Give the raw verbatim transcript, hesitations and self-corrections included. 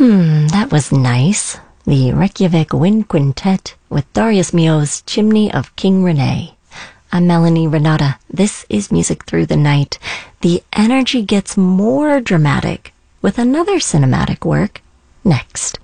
Hmm, that was nice. The Reykjavik Wind Quintet with Darius Milhaud's Chimney of King Rene. I'm Melanie Renata. This is Music Through the Night. The energy gets more dramatic with another cinematic work next.